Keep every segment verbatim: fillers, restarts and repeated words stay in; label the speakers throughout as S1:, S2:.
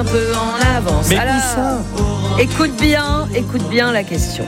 S1: peu en avance.
S2: Mais
S1: Alors,
S2: où ça ?
S1: écoute bien, écoute bien la question.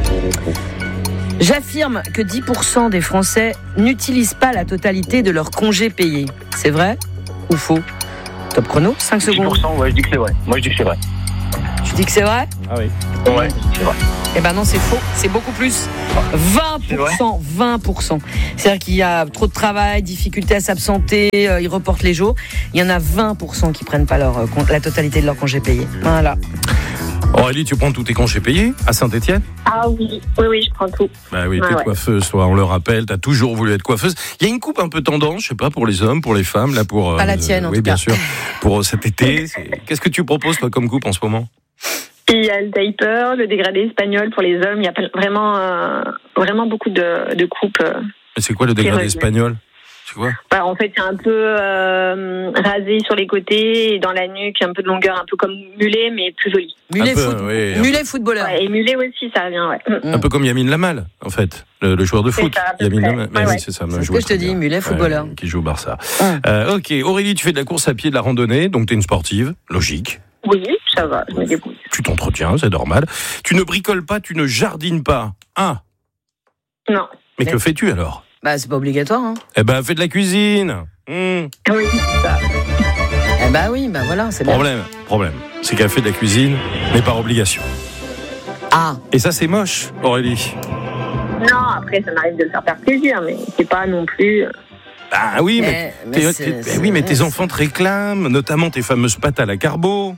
S1: J'affirme que dix pour cent des Français n'utilisent pas la totalité de leur congé payé. C'est vrai ou faux ? Top chrono, cinq
S3: dix pour
S1: secondes.
S3: cent, ouais, je dis que c'est vrai. Moi, je dis que c'est vrai.
S1: Tu dis que c'est vrai ?
S2: Ah oui.
S3: Ouais, c'est vrai.
S1: Eh ben non, c'est faux. C'est beaucoup plus. vingt pour cent. vingt pour cent. C'est-à-dire qu'il y a trop de travail, difficulté à s'absenter, euh, ils reportent les jours. Il y en a vingt pour cent qui prennent pas leur, euh, la totalité de leur congé payé. Voilà.
S2: Aurélie, tu prends tous tes congés payés à Saint-Étienne ?
S4: Ah oui, oui, oui, je prends tout.
S2: Bah oui,
S4: Ah
S2: t'es
S4: ouais.
S2: coiffeuse, toi, on le rappelle, t'as toujours voulu être coiffeuse. Il y a une coupe un peu tendance, je sais pas, pour les hommes, pour les femmes, là, pour...
S1: Pas la tienne, en
S2: oui,
S1: tout
S2: bien
S1: cas.
S2: sûr, pour cet été. C'est... Qu'est-ce que tu proposes, toi, comme coupe en ce moment ?
S4: Il y a le taper, le dégradé espagnol pour les hommes. Il y a vraiment, euh, vraiment beaucoup de, de coupes. Euh.
S2: Et c'est quoi le dégradé espagnol ? C'est quoi ?
S4: Bah, en fait, c'est un peu euh, rasé sur les côtés et dans la nuque, un peu de longueur, un peu comme mulet, mais plus joli.
S1: Mulet,
S2: Un peu,
S1: foot...
S2: oui, un
S1: mulet footballeur.
S4: Ouais, et mulet aussi, ça revient, ouais.
S2: Un peu comme Yamine Lamal, en fait, le, le joueur de
S4: C'est
S2: foot.
S4: ça, à peu
S2: Yamine
S4: près.
S2: Lamal,
S4: Ouais,
S2: oui,
S4: ouais.
S2: c'est ça.
S1: C'est ce que je te dis, mulet footballeur.
S2: Ouais, qui joue au Barça.
S1: Hum.
S2: Euh, ok, Aurélie, tu fais de la course à pied, de la randonnée, donc t'es une sportive, logique.
S4: Oui, ça va, je me débrouille.
S2: Tu t'entretiens, c'est normal. Tu ne bricoles pas, tu ne jardines pas. Ah,
S4: Non.
S2: mais
S1: Mais-
S2: que fais-tu alors ?
S1: Bah, c'est pas obligatoire, hein.
S2: Eh ben, fais de la cuisine. Hum.
S4: Oui, c'est ça.
S1: Eh bah oui, bah voilà, c'est bien.
S2: Problème, problème. C'est qu'elle fait de la cuisine, mais par obligation.
S1: Ah,
S2: Et ça, c'est moche, Aurélie.
S4: Non, après, ça m'arrive de le faire faire plaisir, mais c'est pas non plus...
S2: Ah oui, mais,
S1: mais, mais
S2: tes,
S1: c'est-
S2: tes-
S1: c'est-
S2: oui, mais tes
S1: c'est-
S2: enfants te réclament, notamment tes fameuses pâtes à la carbo.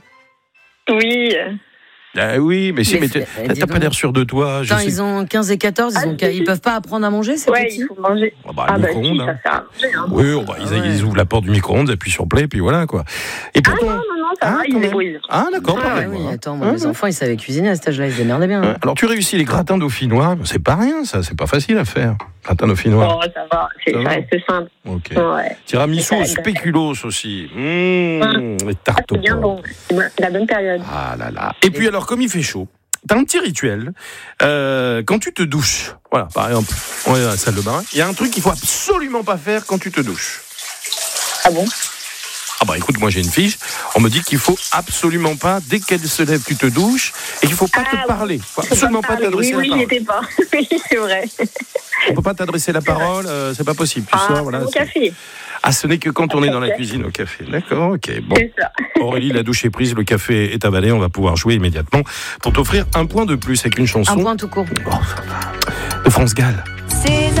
S4: Oui.
S2: Ah oui, mais si,
S1: Mais
S2: mais,
S1: f-
S2: t'es-
S1: eh,
S2: t'as
S1: dis
S2: pas
S1: donc.
S2: l'air sûr de toi. Je
S1: Attends,
S2: sais.
S1: ils ont quinze et quatorze, ils, ont...
S4: Ah,
S1: ils peuvent pas apprendre à manger, ces
S4: Ouais,
S1: petits
S4: il faut manger.
S2: Ah bah,
S4: Ah
S2: le
S4: bah
S2: micro-ondes,
S4: si,
S2: hein.
S4: ça sert à manger, hein.
S2: Oui, oh, bah, ils,
S1: Ah ouais.
S2: ils ouvrent la porte du micro-ondes, appuient sur play, puis voilà quoi. Et
S4: Ah
S2: pourtant-
S4: non, non, non, ça
S2: Ah,
S4: va,
S2: quand
S4: ils se
S2: même.
S4: débrouillent.
S2: Ah d'accord,
S1: Ah,
S2: pardon,
S1: ouais, oui,
S2: moi.
S1: attends, moi,
S2: Hein,
S1: mes enfants, ils savaient cuisiner à cet âge-là, ils se démerdaient bien. hein.
S2: Alors tu réussis les gratins dauphinois, c'est pas rien ça, c'est pas facile à faire. Gratins dauphinois.
S4: Oh, ça va, c'est,
S2: Ça
S4: ça
S2: va.
S4: reste simple.
S2: Ok.
S4: Ouais.
S2: Tiramisu
S4: Ça
S2: au
S4: va.
S2: spéculoos aussi. Mmh, les
S4: Ah,
S2: tartes au
S4: c'est bien
S2: porc.
S4: bon. C'est bon, la bonne période.
S2: Ah là là. Et puis alors, comme il fait chaud, t'as un petit rituel. Euh, quand tu te douches, voilà, par exemple, on est dans la salle de bain, il y a un truc qu'il faut absolument pas faire quand tu te douches.
S4: Ah bon?
S2: Ah bah écoute, moi j'ai une fiche, on me dit qu'il faut absolument pas, dès qu'elle se lève, tu te douches, et qu'il faut pas
S4: Ah,
S2: te parler. Faut
S4: Faut
S2: absolument pas
S4: parler.
S2: t'adresser
S4: Oui, oui,
S2: la
S4: j'y
S2: parole.
S4: étais pas. Oui, c'est vrai.
S2: On peut pas t'adresser la parole, euh, c'est pas possible. Tu
S4: Ah,
S2: sors, voilà.
S4: au
S2: c'est-
S4: café.
S2: Ah, ce n'est que quand on est dans la
S4: Ok.
S2: cuisine au café. D'accord, ok. Bon.
S4: C'est ça.
S2: Aurélie, la douche est prise, le café est avalé, on va pouvoir jouer immédiatement pour t'offrir un point de plus avec une chanson
S1: Un point tout court.
S2: Oh, ça va. de France Gall.
S5: Ces